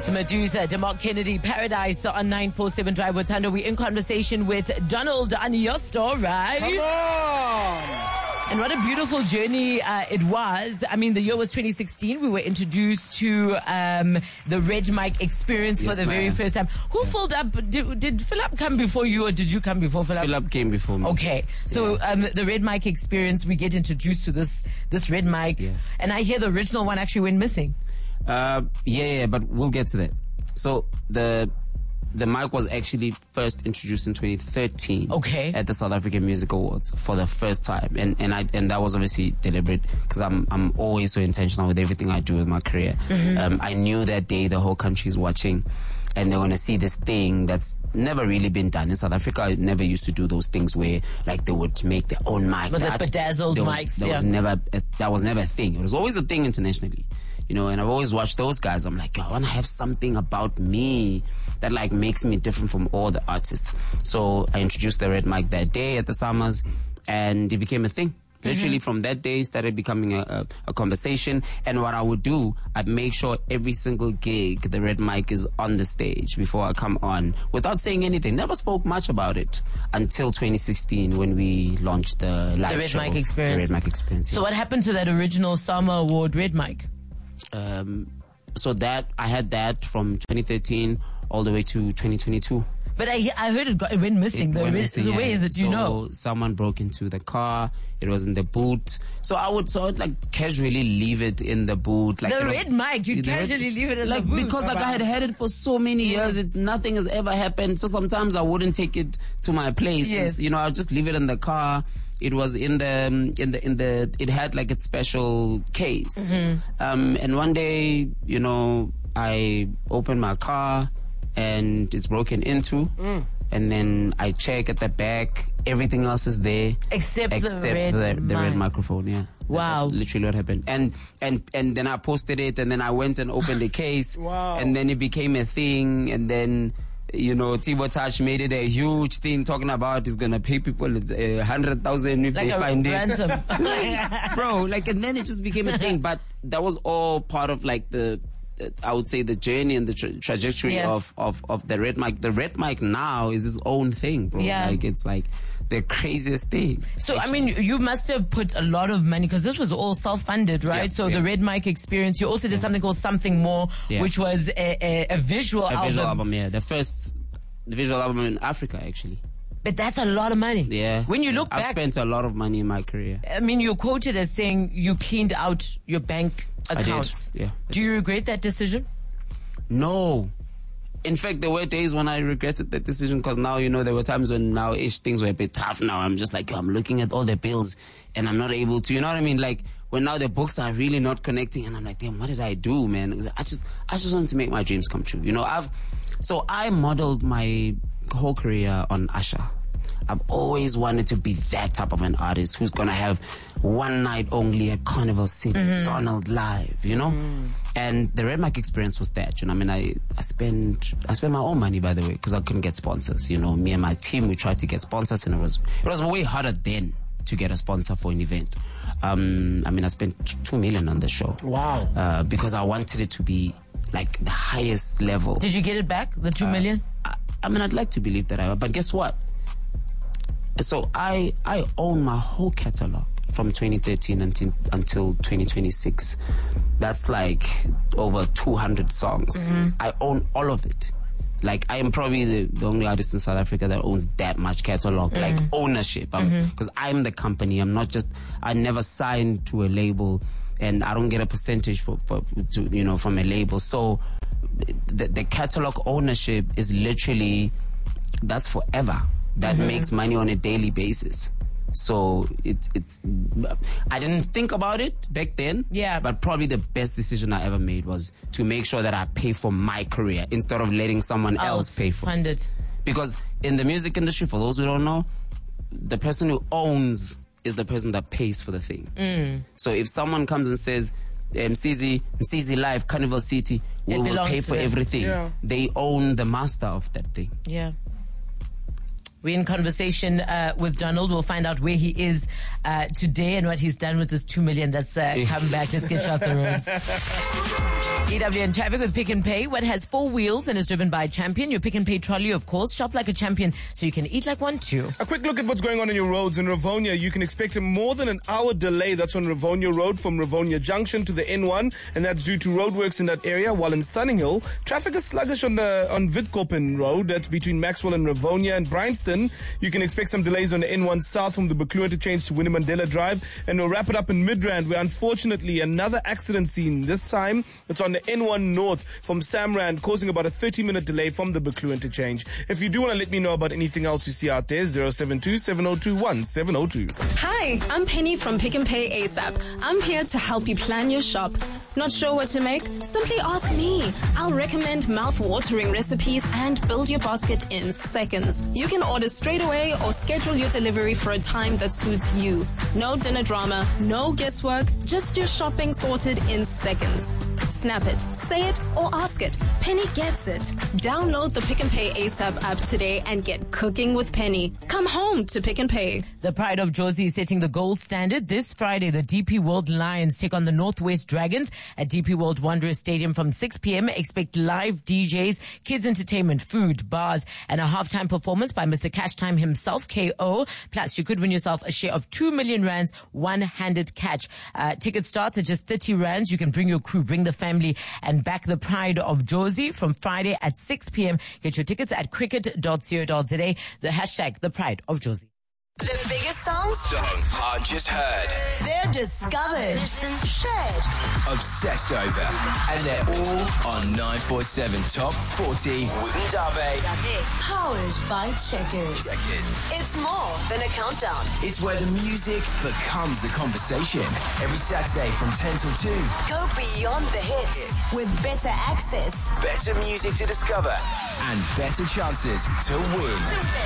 It's Medusa, DeMarc Kennedy, Paradise on 947 Drive with Thunder. We're in conversation with Donald on your story. Come on! And what a beautiful journey it was. I mean, the year was 2016. We were introduced to the Red Mic experience for the very first time. Who filled up? Did Philip come before you, or did you come before Philip? Philip came before me. Okay. So the Red Mic experience, we get introduced to this Red Mic. Yeah. And I hear the original one actually went missing. Yeah, but we'll get to that. So the mic was actually first introduced in 2013. Okay. At the South African Music Awards for the first time, and that was obviously deliberate because I'm always so intentional with everything I do with my career. Mm-hmm. I knew that day the whole country's watching, and they're gonna see this thing that's never really been done in South Africa. I never used to do those things where like they would make their own mic. But the bedazzled mics. That was never a thing. It was always a thing internationally. You know, and I've always watched those guys. I'm like, I want to have something about me that like makes me different from all the artists. So I introduced the Red Mic that day at the Summers, and it became a thing. Literally from that day started becoming a conversation. And what I would do, I'd make sure every single gig the Red Mic is on the stage before I come on without saying anything. Never spoke much about it until 2016 when we launched the live show. The Red Mic Experience. The Red Mic Experience. So what happened to that original Summer Award Red Mic? So that I had that from 2013 all the way to 2022. But I heard it went missing. Where is it? Do you know? Someone broke into the car. It was in the boot. So I would sort of like casually leave it in the boot. Like the Red Mic, you casually leave it in the boot. Because like I had it for so many years. Nothing has ever happened. So sometimes I wouldn't take it to my place. Yes. You know, I'll just leave it in the car. It was in the it had like its special case. Mm-hmm. And one day, you know, I opened my car and it's broken into. And then I check at the back, everything else is there except the red microphone. Yeah. Wow. That's literally what happened. And then I posted it, and then I went and opened the case. Wow. And then it became a thing, and then, you know, Tibo Touch made it a huge thing, talking about he's gonna pay people 100,000 if like they find ransom. it. Bro, like, and then it just became a thing. But that was all part of like I would say the journey and the trajectory of the Red Mic. The Red Mic now is its own thing, bro. Yeah. Like, it's like the craziest thing. So, actually. I mean, you must have put a lot of money, because this was all self-funded, right? So the Red Mic experience, you also did something called Something More, which was a visual album. A visual album, yeah. The first visual album in Africa, actually. But that's a lot of money. Yeah. When you look back, I've spent a lot of money in my career. I mean, you're quoted as saying you cleaned out your bank accounts. I did. Yeah. Do you regret that decision? No. In fact, there were days when I regretted that decision, because now, you know, there were times when now things were a bit tough. Now I'm just like, I'm looking at all the bills and I'm not able to, you know what I mean? Like, when now the books are really not connecting, and I'm like, damn, what did I do, man? I just wanted to make my dreams come true. You know, I modeled my whole career on Usher. I've always wanted to be that type of an artist who's gonna have one night only at Carnival City, Donald Live, you know? And the Red Mic experience was that, you know? I mean, I spent my own money, by the way, because I couldn't get sponsors. You know, me and my team, we tried to get sponsors, and it was way harder then to get a sponsor for an event. I mean, I spent 2 million on the show. Wow. Because I wanted it to be like the highest level. Did you get it back, the 2 million? I mean, I'd like to believe that but guess what? So I own my whole catalog from 2013 until 2026. That's like over 200 songs. I own all of it. Like, I am probably the only artist in South Africa that owns that much catalog, like ownership. Because I'm the company. I never signed to a label, and I don't get a percentage from a label. So the catalog ownership is literally, that's forever. That makes money on a daily basis. So it's I didn't think about it back then. Yeah. But probably the best decision I ever made was to make sure that I pay for my career instead of letting someone else pay for it. Because in the music industry, for those who don't know, the person who owns is the person that pays for the thing. So if someone comes and says, MCZ Live, Carnival City, we will pay for everything. Yeah. They own the master of that thing. Yeah. We're in conversation with Donald. We'll find out where he is today and what he's done with this 2 million that's come back. Let's get you out the roads. EWN traffic with Pick and Pay. What has 4 wheels and is driven by a champion? Your Pick and Pay trolley, of course. Shop like a champion so you can eat like one too. A quick look at what's going on in your roads. In Rivonia, you can expect a more than an hour delay. That's on Rivonia Road from Rivonia Junction to the N1, and that's due to roadworks in that area. While in Sunninghill, traffic is sluggish on Witkoppen Road. That's between Maxwell and Rivonia. And Bryanston, you can expect some delays on the N1 south from the Buccleuch interchange to Winnie Mandela Drive. And we'll wrap it up in Midrand, where unfortunately another accident scene. This time, it's on the N1 north from Samrand, causing about a 30-minute delay from the Buccleuch interchange. If you do want to let me know about anything else you see out there, 072-7021-702. Hi, I'm Penny from Pick and Pay ASAP. I'm here to help you plan your shop. Not sure what to make? Simply ask me. I'll recommend mouth-watering recipes and build your basket in seconds. You can order straight away or schedule your delivery for a time that suits you. No dinner drama, no guesswork, just your shopping sorted in seconds. Snap it, say it, or ask it. Penny gets it. Download the Pick and Pay ASAP app today and get cooking with Penny. Come home to Pick and Pay. The Pride of Jozi is setting the gold standard. This Friday, the DP World Lions take on the Northwest Dragons at DP World Wanderers Stadium from 6 p.m. Expect live DJs, kids entertainment, food, bars, and a halftime performance by Mr. Cash Time himself, KO. Plus, you could win yourself a share of 2 million rands, one-handed catch. Ticket starts at just 30 rands. You can bring your crew, bring the family, and back the Pride of Jozi from Friday at 6 p.m. Get your tickets at cricket.co.za. The hashtag, the Pride of Jozi. The biggest songs aren't just heard. They're discovered, shared, Obsessed over. And they're all on 947 Top 40 with Ndave. powered by Checkers. It's more than a countdown. It's where the music becomes the conversation. Every Saturday from 10 till 2. Go beyond the hits with better access. Better music to discover and better chances to win.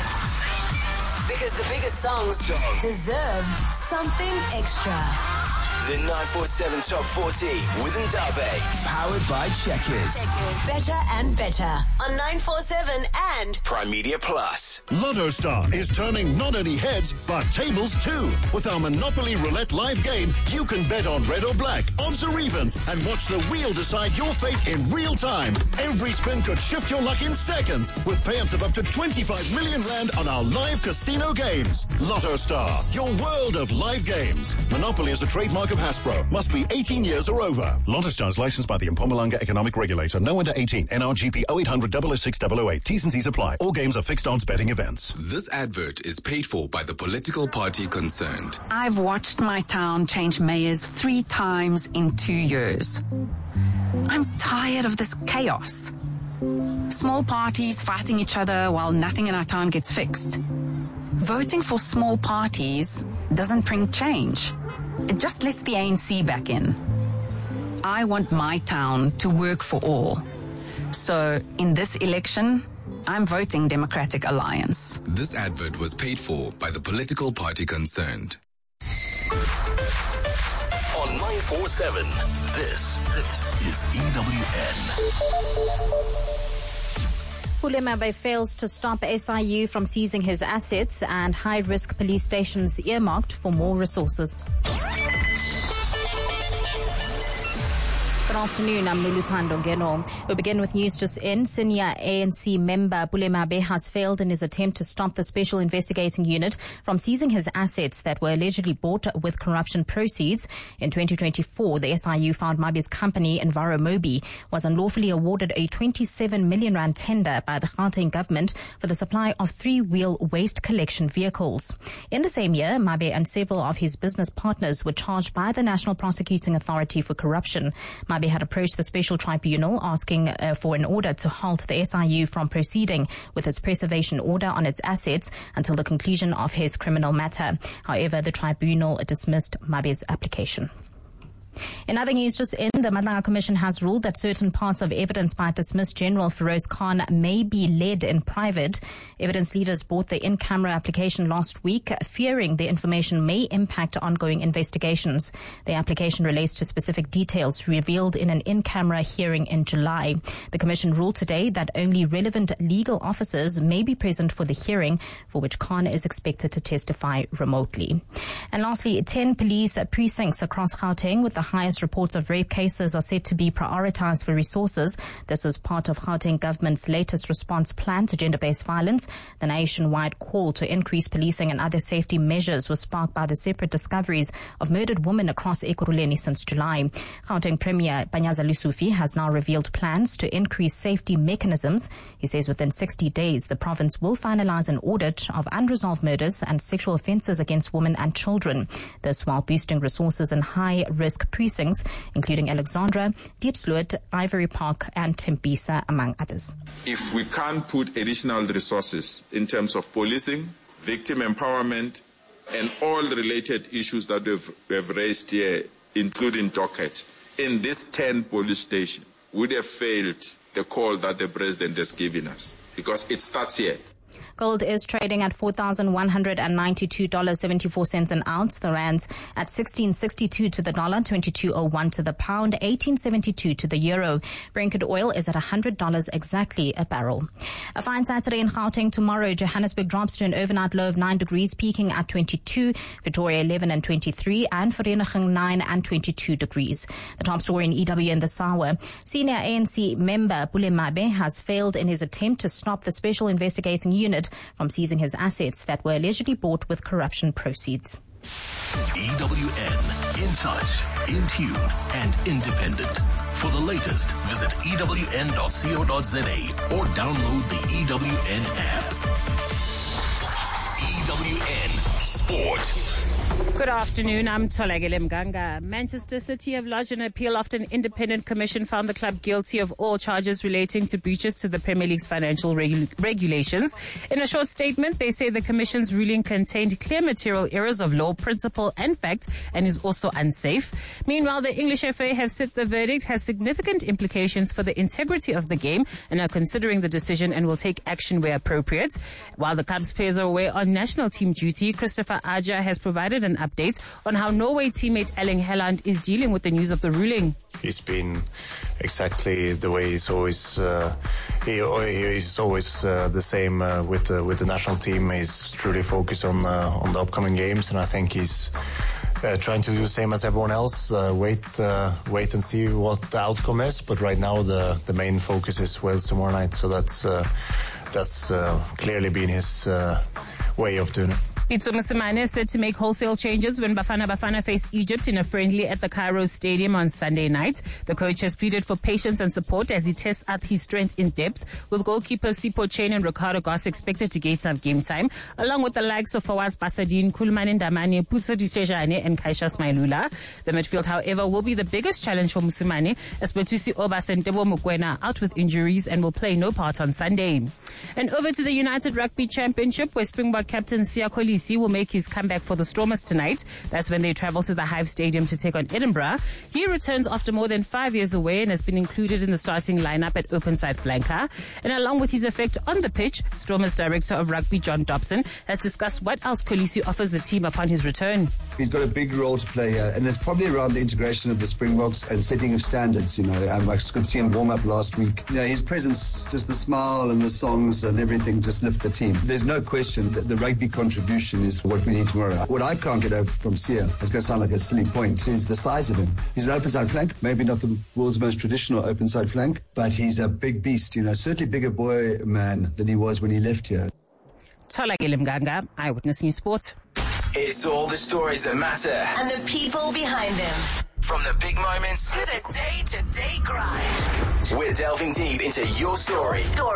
Because the biggest songs deserve something extra. The 947 Top 40 with Ndave. Powered by Checkers. Better and better on 947 and Prime Media Plus. Lotto Star is turning not only heads, but tables too. With our Monopoly Roulette live game, you can bet on red or black, odds or evens, and watch the wheel decide your fate in real time. Every spin could shift your luck in seconds, with payouts of up to 25 million rand on our live casino games. Lotto Star, your world of live games. Monopoly is a trademark of Hasbro. Must be 18 years or over. Lotto Star is licensed by the Mpumalanga Economic Regulator. No under 18. NRGP 0800 006 008. T's and C's apply. All games are fixed odds betting events. This advert is paid for by the political party concerned. I've watched my town change mayors 3 times in 2 years. I'm tired of this chaos. Small parties fighting each other while nothing in our town gets fixed. Voting for small parties doesn't bring change. It just lets the ANC back in. I want my town to work for all. So in this election, I'm voting Democratic Alliance. This advert was paid for by the political party concerned. On 947, this is EWN. Bulemabe fails to stop SIU from seizing his assets, and high-risk police stations earmarked for more resources. Good afternoon, I'm Luluthando Ngeno. We begin with news just in. Senior ANC member Bulemabe has failed in his attempt to stop the Special Investigating Unit from seizing his assets that were allegedly bought with corruption proceeds. In 2024, the SIU found Mabe's company, Enviromobi, was unlawfully awarded a 27 million rand tender by the Gauteng government for the supply of 3-wheel waste collection vehicles. In the same year, Mabe and several of his business partners were charged by the National Prosecuting Authority for corruption. Mabe had approached the special tribunal asking for an order to halt the SIU from proceeding with its preservation order on its assets until the conclusion of his criminal matter. However, the tribunal dismissed Mabe's application. In other news, just in, the Madlanga Commission has ruled that certain parts of evidence by dismissed General Feroz Khan may be led in private. Evidence leaders bought the in-camera application last week, fearing the information may impact ongoing investigations. The application relates to specific details revealed in an in-camera hearing in July. The Commission ruled today that only relevant legal officers may be present for the hearing, for which Khan is expected to testify remotely. And lastly, 10 police precincts across Gauteng with the highest reports of rape cases are said to be prioritized for resources. This is part of Gauteng government's latest response plan to gender-based violence. The nationwide call to increase policing and other safety measures was sparked by the separate discoveries of murdered women across Ekurhuleni since July. Gauteng Premier Panyaza Lesufi has now revealed plans to increase safety mechanisms. He says within 60 days, the province will finalize an audit of unresolved murders and sexual offences against women and children. This while boosting resources in high-risk precincts, including Alexandra, Diepsloot, Ivory Park and Tembisa, among others. If we can't put additional resources in terms of policing, victim empowerment, and all the related issues that we have raised here, including docket, in this 10 police station, would have failed the call that the president has given us, because it starts here. Gold is trading at $4,192.74 an ounce. The rand's at 16.62 to the dollar, 22.01 to the pound, 18.72 to the euro. Brent oil is at $100 exactly a barrel. A fine Saturday in Gauteng tomorrow. Johannesburg drops to an overnight low of 9 degrees, peaking at 22. Pretoria 11 and 23, and Vereeniging 9 and 22 degrees. The top story in EWN this hour. Senior ANC member Pule Mabe has failed in his attempt to stop the Special Investigating Unit from seizing his assets that were allegedly bought with corruption proceeds. EWN, in touch, in tune, and independent. For the latest, visit ewn.co.za or download the EWN app. EWN Sport. Good afternoon, I'm Tolagile Mganga. Manchester City have lodged an appeal after an independent commission found the club guilty of all charges relating to breaches to the Premier League's financial regulations. In a short statement, they say the commission's ruling contained clear material errors of law, principle and fact and is also unsafe. Meanwhile, the English FA have said the verdict has significant implications for the integrity of the game and are considering the decision and will take action where appropriate. While the club's players are away on national team duty, Christopher Aja has provided an update on how Norway teammate Erling Haaland is dealing with the news of the ruling. He's been exactly the way he's always he's always the same with the national team. He's truly focused on the upcoming games, and I think he's trying to do the same as everyone else. Wait and see what the outcome is. But right now the main focus is Wales tomorrow night. So that's clearly been his way of doing it. Pitso Mosimane is said to make wholesale changes when Bafana face Egypt in a friendly at the Cairo Stadium on Sunday night. The coach has pleaded for patience and support as he tests out his strength in depth, with goalkeeper Sipho Chain and Ricardo Goss expected to get some game time, along with the likes of Fawaz Basadine, Kulman Ndamane, Putso Ditshejane and Kaisha Smailula. The midfield, however, will be the biggest challenge for Mosimane, as Betusi Obas and Tebo Mokoena out with injuries and will play no part on Sunday. And over to the United Rugby Championship, where Springbok captain Siya Kolisi will make his comeback for the Stormers tonight. That's when they travel to the Hive Stadium to take on Edinburgh. He returns after more than 5 years away and has been included in the starting lineup at openside flanker. And along with his effect on the pitch, Stormers director of rugby John Dobson has discussed what else Kolisi offers the team upon his return. He's got a big role to play here, and it's probably around the integration of the Springboks and setting of standards. I could see him warm up last week. His presence, just the smile and the songs and everything, just lift the team. There's no question that the rugby contribution is what we need tomorrow. What I can't get over from Sia, it's going to sound like a silly point, is the size of him. He's an open-side flank, maybe not the world's most traditional open-side flank, but he's a big beast, certainly bigger boy man than he was when he left here. Tolagile Mganga, Eyewitness News Sports. It's all the stories that matter and the people behind them. From the big moments to the day-to-day grind. We're delving deep into your story.